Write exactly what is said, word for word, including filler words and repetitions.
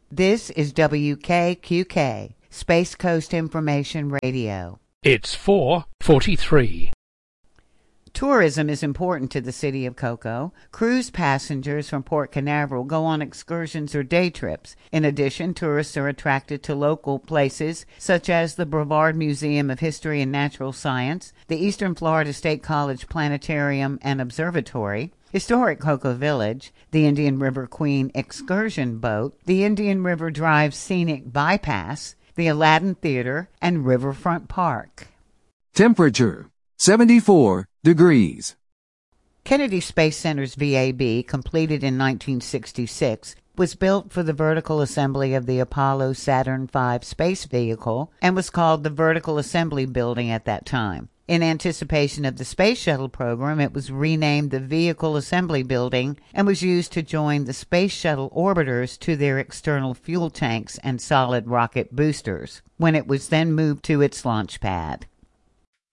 This is W K Q K, Space Coast Information Radio. It's four forty-three. Tourism is important to the city of Cocoa. Cruise passengers from Port Canaveral go on excursions or day trips. In addition, tourists are attracted to local places such as the Brevard Museum of History and Natural Science, the Eastern Florida State College Planetarium and Observatory, historic Cocoa Village, the Indian River Queen excursion boat, the Indian River Drive Scenic Bypass, the Aladdin Theater, and Riverfront Park. Temperature, seventy-four degrees. Kennedy Space Center's V A B, completed in nineteen sixty-six, was built for the vertical assembly of the Apollo Saturn five space vehicle and was called the Vertical Assembly Building at that time. In anticipation of the Space Shuttle program, it was renamed the Vehicle Assembly Building and was used to join the Space Shuttle orbiters to their external fuel tanks and solid rocket boosters, when it was then moved to its launch pad.